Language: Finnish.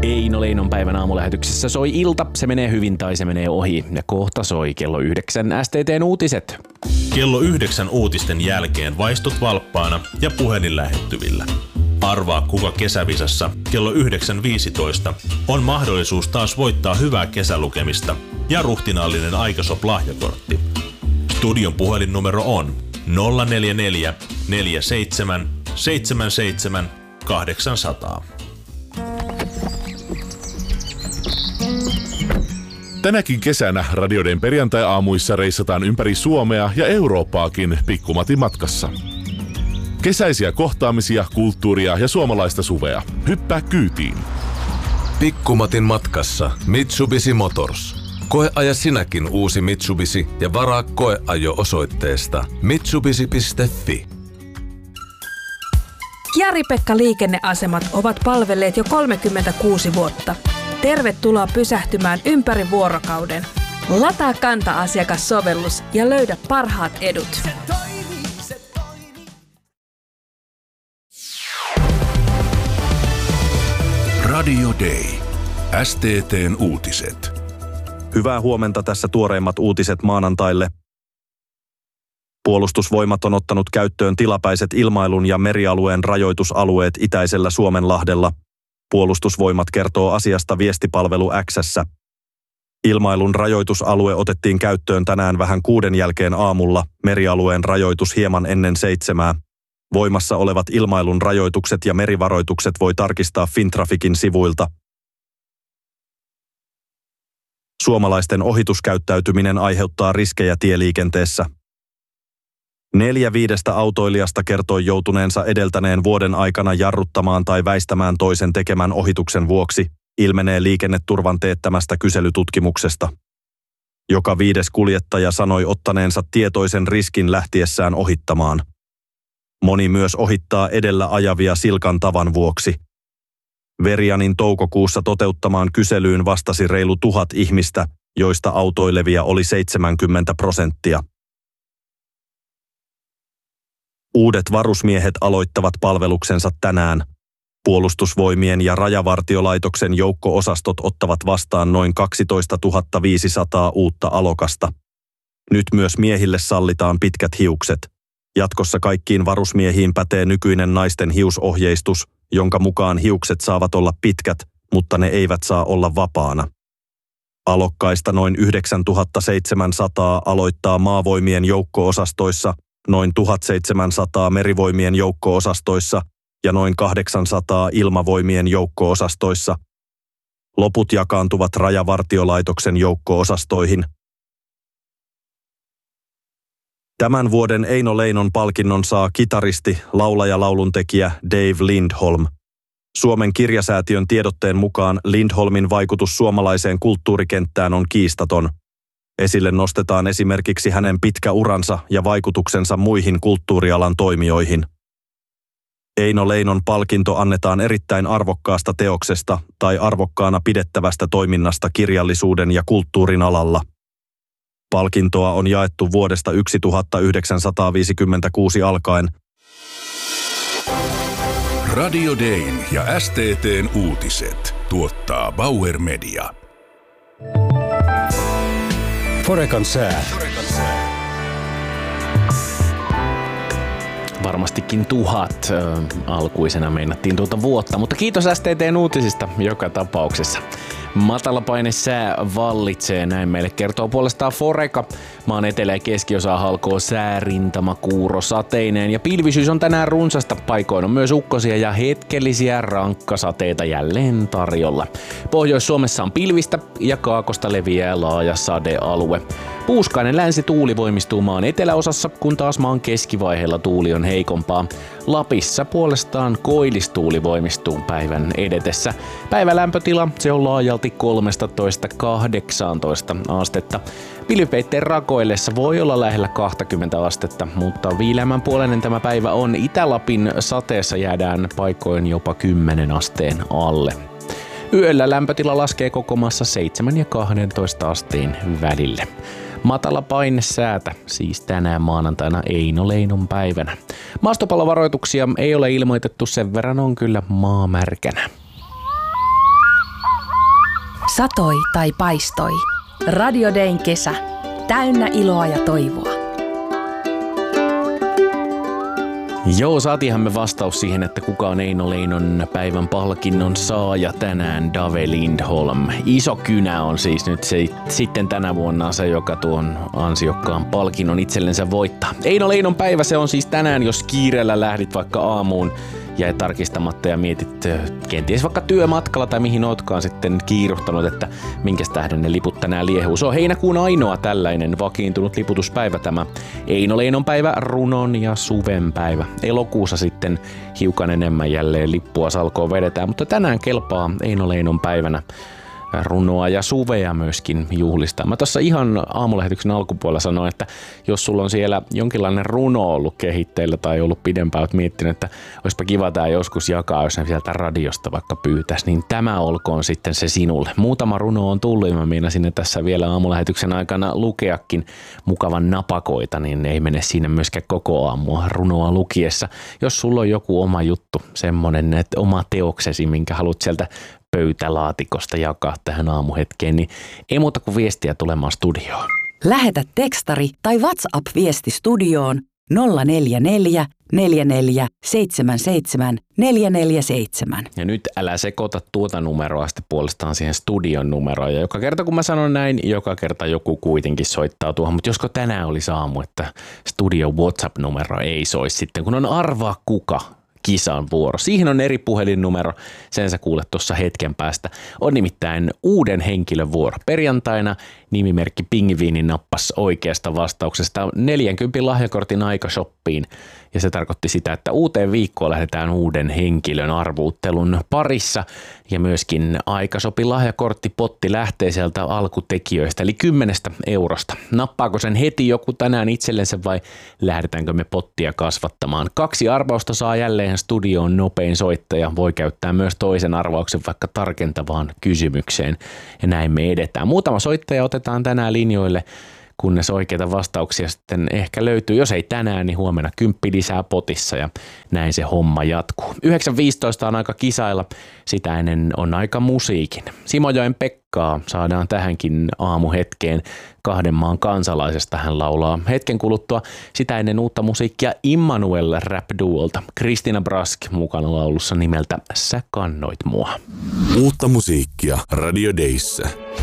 Eino Leinon päivän aamulähetyksessä soi ilta, se menee hyvin tai se menee ohi. Ja kohta soi kello 9 STT:n uutiset. Kello 9 uutisten jälkeen vaistut valppaana ja puhelin lähettyvillä. Arvaa kuka kesävisassa kello 9.15 on mahdollisuus taas voittaa hyvää kesälukemista ja ruhtinaallinen Aikasop-lahjakortti. Studion puhelinnumero on 044 47 77 800. Tänäkin kesänä radioiden perjantai-aamuissa reissataan ympäri Suomea ja Eurooppaakin Pikkumatin matkassa. Kesäisiä kohtaamisia, kulttuuria ja suomalaista suvea. Hyppää kyytiin. Pikkumatin matkassa Mitsubishi Motors. Koeaja sinäkin uusi Mitsubishi ja varaa koeajo osoitteesta mitsubishi.fi. Kiari-Pekka liikenneasemat ovat palvelleet jo 36 vuotta. Tervetuloa pysähtymään ympäri vuorokauden. Lataa Kanta-asiakassovellus ja löydä parhaat edut. Radio Day. STT:n uutiset. Hyvää huomenta, tässä tuoreimmat uutiset maanantaille. Puolustusvoimat on ottanut käyttöön tilapäiset ilmailun ja merialueen rajoitusalueet itäisellä Suomenlahdella. Puolustusvoimat kertoo asiasta viestipalvelu X:ssä. Ilmailun rajoitusalue otettiin käyttöön tänään vähän 6 jälkeen aamulla, merialueen rajoitus hieman ennen 7. Voimassa olevat ilmailun rajoitukset ja merivaroitukset voi tarkistaa Fintraficin sivuilta. Suomalaisten ohituskäyttäytyminen aiheuttaa riskejä tieliikenteessä. 4/5 autoilijasta kertoi joutuneensa edeltäneen vuoden aikana jarruttamaan tai väistämään toisen tekemän ohituksen vuoksi, ilmenee Liikenneturvan teettämästä kyselytutkimuksesta. Joka 5. kuljettaja sanoi ottaneensa tietoisen riskin lähtiessään ohittamaan. Moni myös ohittaa edellä ajavia silkan tavan vuoksi. Verianin toukokuussa toteuttamaan kyselyyn vastasi reilu 1000 ihmistä, joista autoilevia oli 70%. Uudet varusmiehet aloittavat palveluksensa tänään. Puolustusvoimien ja Rajavartiolaitoksen joukko-osastot ottavat vastaan noin 12 500 uutta alokasta. Nyt myös miehille sallitaan pitkät hiukset. Jatkossa kaikkiin varusmiehiin pätee nykyinen naisten hiusohjeistus, jonka mukaan hiukset saavat olla pitkät, mutta ne eivät saa olla vapaana. Alokkaista noin 9700 aloittaa maavoimien joukko-osastoissa, noin 1700 merivoimien joukko-osastoissa ja noin 800 ilmavoimien joukko-osastoissa. Loput jakaantuvat Rajavartiolaitoksen joukko-osastoihin. Tämän vuoden Eino Leinon palkinnon saa kitaristi, laulaja-lauluntekijä Dave Lindholm. Suomen kirjasäätiön tiedotteen mukaan Lindholmin vaikutus suomalaiseen kulttuurikenttään on kiistaton. Esille nostetaan esimerkiksi hänen pitkä uransa ja vaikutuksensa muihin kulttuurialan toimijoihin. Eino Leinon palkinto annetaan erittäin arvokkaasta teoksesta tai arvokkaana pidettävästä toiminnasta kirjallisuuden ja kulttuurin alalla. Palkintoa on jaettu vuodesta 1956 alkaen. Radio Dayn ja STT:n uutiset tuottaa Bauer Media. Forekan sää. Varmastikin 1000 alkuisena meinattiin tuota vuotta, mutta kiitos STT:n uutisista joka tapauksessa. Matalapaine sää vallitsee, näin meille kertoo puolestaan Foreka. Maan etelä- ja keskiosaa halkoo säärintama kuuro sateineen ja pilvisyys on tänään runsasta. Paikoin on myös ukkosia ja hetkellisiä rankkasateita jälleen tarjolla. Pohjois-Suomessa on pilvistä ja kaakosta leviää laaja sadealue. Puuskainen länsituuli voimistuu maan eteläosassa, kun taas maan keskivaiheella tuuli on heikompaa. Lapissa puolestaan koillistuuli voimistuu päivän edetessä. Päivälämpötila se on laajalti 13–18 astetta. Pilvipeitteen rakoillessa voi olla lähellä 20 astetta, mutta viileämmän puoleinen tämä päivä on. Itä-Lapin sateessa jäädään paikoin jopa 10 asteen alle. Yöllä lämpötila laskee koko maassa 7 ja 12 asteen välille. Matala paine säätä, siis tänään maanantaina Eino Leinon päivänä. Maastopallovaroituksia ei ole ilmoitettu, sen verran on kyllä maa märkänä. Satoi tai paistoi. Radio Dayn kesä. Täynnä iloa ja toivoa. Joo, saatiinhan me vastaus siihen, että kuka on Eino Leinon päivän palkinnon saaja tänään, Dave Lindholm. Iso kynä on siis nyt sitten tänä vuonna se, joka tuon ansiokkaan palkinnon itsellensä voittaa. Eino Leinon päivä se on siis tänään, jos kiireellä lähdit vaikka aamuun jäi tarkistamatta ja mietit kenties vaikka työmatkalla tai mihin ootkaan sitten kiiruhtanut, että minkäs tähden ne liput tänään liehuu. Se on heinäkuun ainoa tällainen vakiintunut liputuspäivä, tämä Eino Leinon päivä, runon ja suven päivä. Elokuussa sitten hiukan enemmän jälleen lippua salkoon vedetään, mutta tänään kelpaa Eino Leinon päivänä runoa ja suvea myöskin juhlistaa. Mä tuossa ihan aamulähetyksen alkupuolella sanoin, että jos sulla on siellä jonkinlainen runo ollut kehitteillä tai ollut pidempään, oot miettinyt, että olisipa kiva tää joskus jakaa, jos ne sieltä radiosta vaikka pyytäisi, niin tämä olkoon sitten se sinulle. Muutama runo on tullut ja mä meinasin tässä vielä aamulähetyksen aikana lukeakin mukavan napakoita, niin ei mene siinä myöskään koko aamua runoa lukiessa. Jos sulla on joku oma juttu, semmonen, että oma teoksesi, minkä haluat sieltä pöytälaatikosta jakaa tähän aamuhetkeen, niin ei muuta kuin viestiä tulemaan studioon. Lähetä tekstari tai WhatsApp-viesti studioon 044 44 77 447. Ja nyt älä sekoita tuota numeroa sitten puolestaan siihen studion numeroon. Ja joka kerta kun mä sanon näin, joka kerta joku kuitenkin soittaa tuohon. Mutta josko tänään olisi aamu, että studion WhatsApp-numero ei soisi sitten, kun on arvaa kuka kisan vuoro. Siihen on eri puhelinnumero, sen sä kuulet tuossa hetken päästä. On nimittäin uuden henkilön vuoro. Perjantaina nimimerkki Pingviini nappasi oikeasta vastauksesta 40 lahjakortin aika shoppiin. Ja se tarkoitti sitä, että uuteen viikkoon lähdetään uuden henkilön arvuuttelun parissa. Ja myöskin aikasopin lahjakorttipotti lähtee sieltä alkutekijöistä, eli 10 eurosta. Nappaako sen heti joku tänään itsellensä vai lähdetäänkö me pottia kasvattamaan? 2 arvausta saa jälleen studioon nopein soittaja. Voi käyttää myös toisen arvauksen vaikka tarkentavaan kysymykseen. Ja näin me edetään. Muutama soittaja otetaan tänään linjoille, kunnes oikeita vastauksia sitten ehkä löytyy. Jos ei tänään, niin huomenna 10 lisää potissa ja näin se homma jatkuu. 9.15 on aika kisailla, sitä ennen on aika musiikin. Simojoen Pekkaa saadaan tähänkin aamuhetkeen. 2 maan kansalaisesta hän laulaa hetken kuluttua. Sitä ennen uutta musiikkia Immanuel rap-duolta. Kristina Brask mukana laulussa nimeltä Sä kannoit mua. Uutta musiikkia Radio Dayssä.